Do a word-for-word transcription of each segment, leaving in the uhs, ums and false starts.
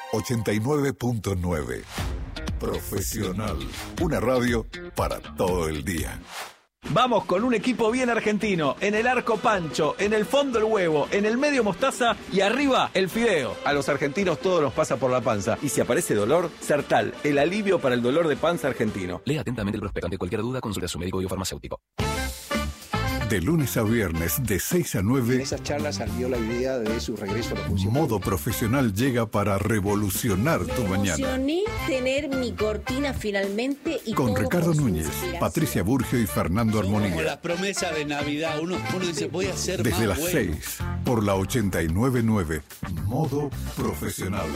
ochenta y nueve punto nueve. Profesional. Una radio para todo el día. Vamos con un equipo bien argentino. En el arco Pancho, en el fondo el huevo, en el medio mostaza y arriba el fideo. A los argentinos todo nos pasa por la panza. Y si aparece dolor, Sertal, el alivio para el dolor de panza argentino. Lea atentamente el prospecto. Ante cualquier duda, consulte a su médico y o farmacéutico. De lunes a viernes, de seis a nueve. En esas charlas salió la idea de su regreso a la función. Modo Profesional llega para revolucionar tu Me mañana. emocioné tener mi cortina finalmente y Con todo Ricardo por su Núñez, inspiración. Patricia Burgio y Fernando Como Armonía. la promesa de Navidad. Uno, uno dice, voy a ser Desde más las bueno. seis, por la ochenta y nueve punto nueve. Modo Profesional.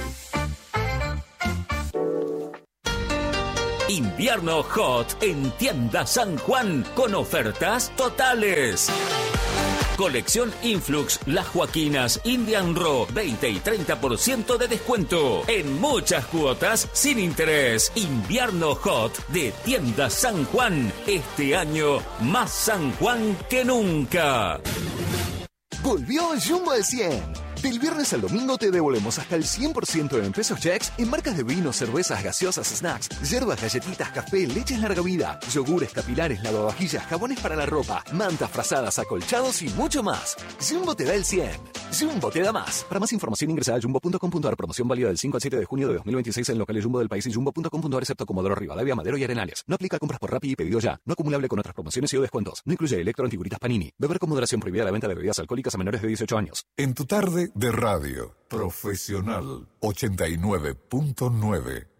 Invierno Hot en Tienda San Juan con ofertas totales. Colección Influx, Las Joaquinas, Indian Raw, veinte y treinta por ciento de descuento. En muchas cuotas sin interés. Invierno Hot de Tienda San Juan. Este año más San Juan que nunca. Volvió Jumbo al cien. Del viernes al domingo te devolvemos hasta el cien por ciento en pesos checks en marcas de vinos, cervezas, gaseosas, snacks, hierbas, galletitas, café, leches larga vida, yogures, capilares, lavavajillas, jabones para la ropa, mantas, frazadas, acolchados y mucho más. Jumbo te da el cien. Jumbo te da más. Para más información ingresa a jumbo punto com punto a r. Promoción válida del cinco al siete de junio de dos mil veintiséis en locales Jumbo del país y jumbo punto com punto a r excepto Comodoro Rivadavia, Madero y Arenales. No aplica a compras por Rappi y pedido ya. No acumulable con otras promociones y o descuentos. No incluye electro antiguritas Panini. Beber con moderación. Prohibida la venta de bebidas alcohólicas a menores de dieciocho años. En tu tarde de radio. Profesional. ochenta y nueve punto nueve.